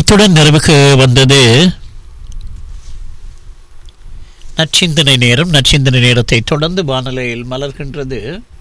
இத்துடன் நிறைவுக்கு வந்தது நற்சிந்தனை நேரம். நற்சிந்தனை நேரத்தை தொடர்ந்து வானிலையில் மலர்கின்றது